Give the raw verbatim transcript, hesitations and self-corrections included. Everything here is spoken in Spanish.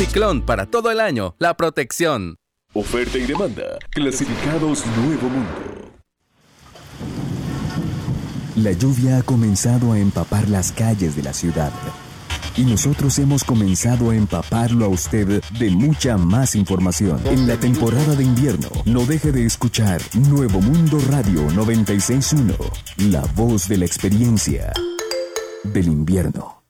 Ciclón para todo el año, la protección. Oferta y demanda. Clasificados Nuevo Mundo. La lluvia ha comenzado a empapar las calles de la ciudad. Y nosotros hemos comenzado a empaparlo a usted de mucha más información. En la temporada de invierno, no deje de escuchar Nuevo Mundo Radio noventa y seis punto uno, la voz de la experiencia del invierno.